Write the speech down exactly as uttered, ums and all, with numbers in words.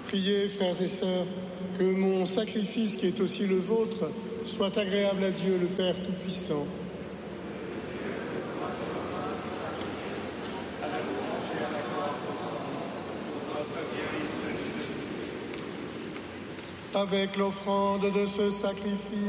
Priez, frères et sœurs, que mon sacrifice, qui est aussi le vôtre, soit agréable à Dieu le Père Tout-Puissant. Avec l'offrande de ce sacrifice,